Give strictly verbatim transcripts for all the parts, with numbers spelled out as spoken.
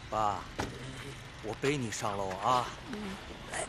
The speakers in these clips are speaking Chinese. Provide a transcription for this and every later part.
爸，我背你上楼啊！来，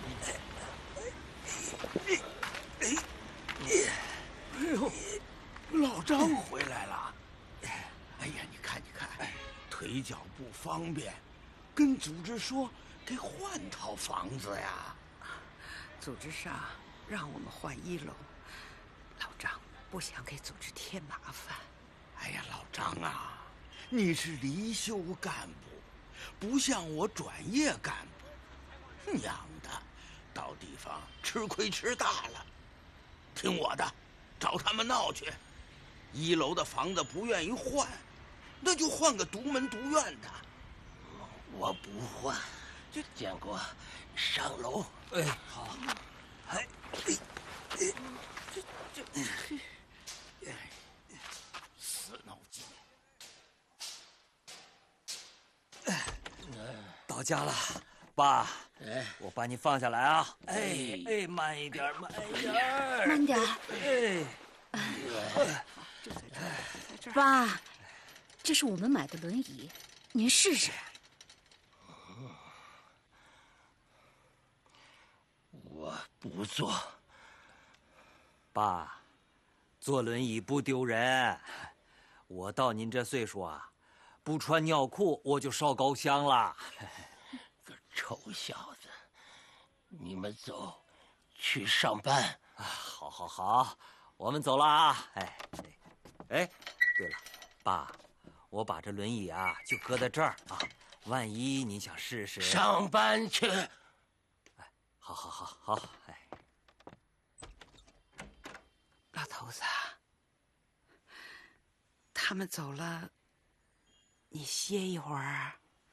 哎呦，老张回来了！哎呀，你看，你看，腿脚不方便，跟组织说给换套房子呀。 组织上让我们换一楼，老张不想给组织添麻烦。 哎呀，老张啊，你是离休干部，不像我转业干部，娘的，到地方吃亏吃大了。听我的，找他们闹去。一楼的房子不愿意换，那就换个独门独院的。 我不换，就建国上楼。 哎，好。哎，哎， 这这这，死脑筋！ 到家了，爸。 哎， 我把你放下来啊！哎哎，慢一点，慢一点， 慢点。 哎， 爸，这是我们买的轮椅，您试试。 我不坐。 爸，坐轮椅不丢人。我到您这岁数啊，不穿尿裤我就烧高香了。 个臭小子，你们走，去上班。 啊，好，好，好，我们走了啊！哎，哎，对了，爸，我把这轮椅啊就搁在这儿啊，万一你想试试。 上班去。 哎，好，好，好，好，哎。 老头子，他们走了，你歇一会儿。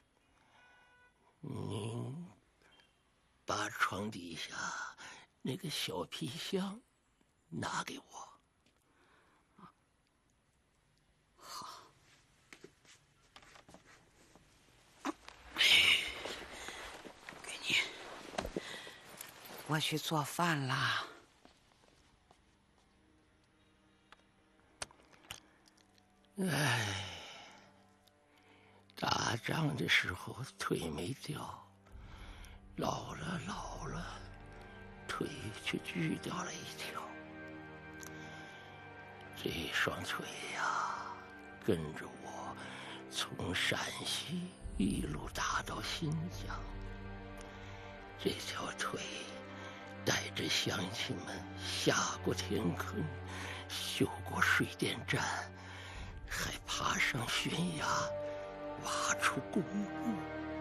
您把床底下那个小皮箱拿给我。 好。给你。我去做饭啦。 哎，打仗的时候腿没掉，老了老了，腿却锯掉了一条。这双腿呀，跟着我从陕西一路打到新疆。这条腿带着乡亲们下过田坑，修过水电站，还爬上悬崖，挖出公路。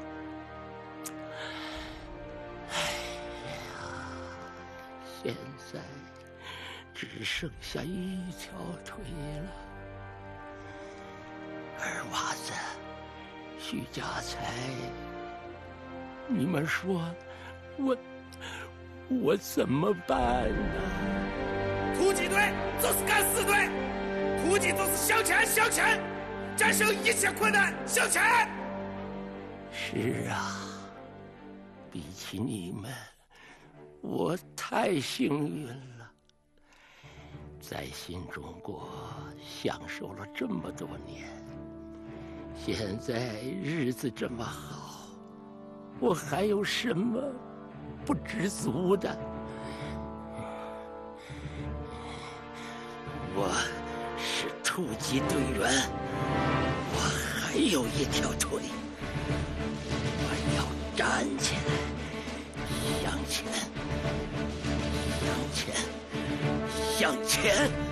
哎呀，现在只剩下一条腿了。二娃子，徐家财，你们说我我怎么办呢？ 突击队就是敢死队，突击就是向前向前，战胜一切困难向前。 是啊，比起你们，我太幸运了，在新中国享受了这么多年，现在日子这么好，我还有什么不知足的？我是突击队员，我还有一条腿，我要站起来，向前，向前，向前。